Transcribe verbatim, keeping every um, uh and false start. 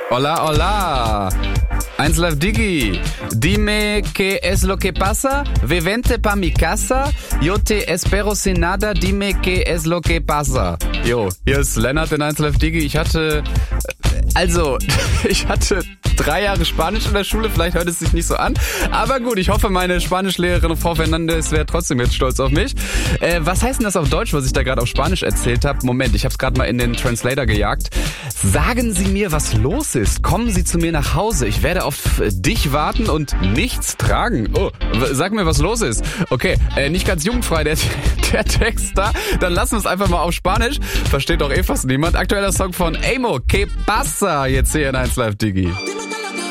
Hola, hola. eins Live Digi. Dime que es lo que pasa. Ve vente pa mi casa. Yo te espero sin nada. Dime que es lo que pasa. Jo, hier ist Lennart in eins Live Digi. Ich hatte, also, ich hatte drei Jahre Spanisch in der Schule. Vielleicht hört es sich nicht so an. Aber gut, ich hoffe, meine Spanischlehrerin Frau Fernandes wäre trotzdem jetzt stolz auf mich. Äh, was heißt denn das auf Deutsch, was ich da gerade auf Spanisch erzählt habe? Moment, ich habe es gerade mal in den Translator gejagt. Sagen Sie mir, was los ist. Kommen Sie zu mir nach Hause. Ich werde auf dich warten und nichts tragen. Oh, sag mir, was los ist. Okay, äh, nicht ganz jugendfrei der, der Text da. Dann lassen wir es einfach mal auf Spanisch. Versteht doch eh fast niemand. Aktueller Song von Amo, Que pasa? Jetzt hier in eins Live Digi.